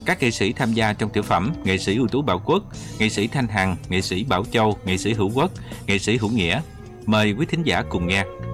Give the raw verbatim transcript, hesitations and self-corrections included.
Các nghệ sĩ tham gia trong tiểu phẩm: nghệ sĩ ưu tú Bảo Quốc, nghệ sĩ Thanh Hằng, nghệ sĩ Bảo Châu, nghệ sĩ Hữu Quốc, nghệ sĩ Hữu Nghĩa. Mời quý thính giả cùng nghe.